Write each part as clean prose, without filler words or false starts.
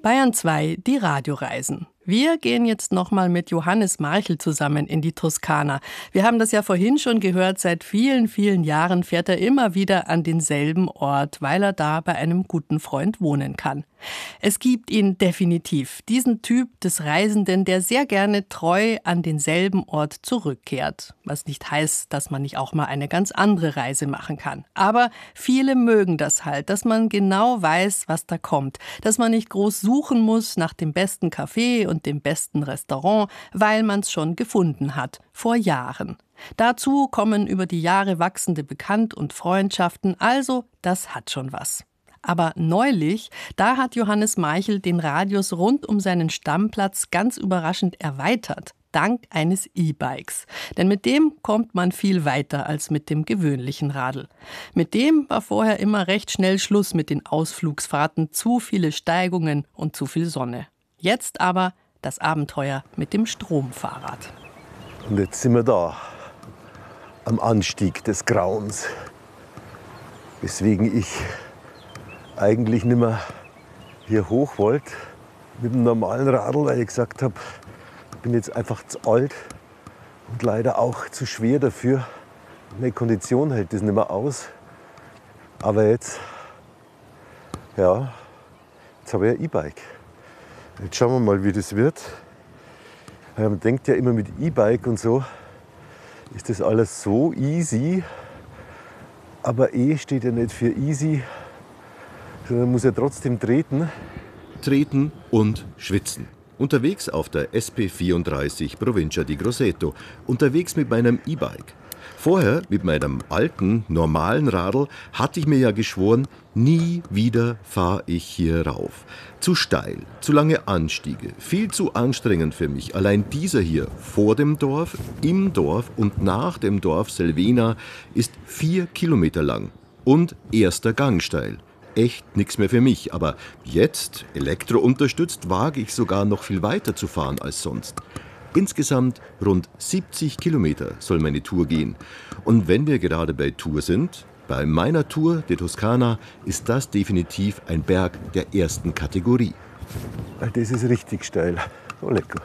Bayern 2, die Radioreisen. Wir gehen jetzt nochmal mit Johannes Marchel zusammen in die Toskana. Wir haben das ja vorhin schon gehört, seit vielen, vielen Jahren fährt er immer wieder an denselben Ort, weil er da bei einem guten Freund wohnen kann. Es gibt ihn definitiv, diesen Typ des Reisenden, der sehr gerne treu an denselben Ort zurückkehrt. Was nicht heißt, dass man nicht auch mal eine ganz andere Reise machen kann. Aber viele mögen das halt, dass man genau weiß, was da kommt. Dass man nicht groß suchen muss nach dem besten Café und dem besten Restaurant, weil man es schon gefunden hat, vor Jahren. Dazu kommen über die Jahre wachsende Bekannt- und Freundschaften, also das hat schon was. Aber neulich, da hat Johannes Marchel den Radius rund um seinen Stammplatz ganz überraschend erweitert, dank eines E-Bikes. Denn mit dem kommt man viel weiter als mit dem gewöhnlichen Radl. Mit dem war vorher immer recht schnell Schluss mit den Ausflugsfahrten, zu viele Steigungen und zu viel Sonne. Jetzt aber das Abenteuer mit dem Stromfahrrad. Und jetzt sind wir da, am Anstieg des Grauens. Weswegen ich eigentlich nicht mehr hier hoch wollte mit dem normalen Radl, weil ich gesagt habe, ich bin jetzt einfach zu alt und leider auch zu schwer dafür. Meine Kondition hält das nicht mehr aus. Aber jetzt habe ich ein E-Bike. Jetzt schauen wir mal, wie das wird. Man denkt ja immer mit E-Bike und so, ist das alles so easy. Aber steht ja nicht für easy, sondern muss ja trotzdem treten. Treten und schwitzen. Unterwegs auf der SP34 Provincia di Grosseto. Unterwegs mit meinem E-Bike. Vorher mit meinem alten, normalen Radl hatte ich mir ja geschworen, nie wieder fahre ich hier rauf. Zu steil, zu lange Anstiege, viel zu anstrengend für mich. Allein dieser hier vor dem Dorf, im Dorf und nach dem Dorf Selvena ist 4 Kilometer lang und erster Gang steil. Echt nichts mehr für mich, aber jetzt, elektrounterstützt, wage ich sogar noch viel weiter zu fahren als sonst. Insgesamt rund 70 Kilometer soll meine Tour gehen. Und wenn wir gerade bei Tour sind, bei meiner Tour der Toskana, ist das definitiv ein Berg der ersten Kategorie. Das ist richtig steil. Oh, lecker.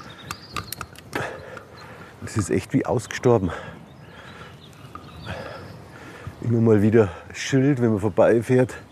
Das ist echt wie ausgestorben. Immer mal wieder Schild, wenn man vorbeifährt.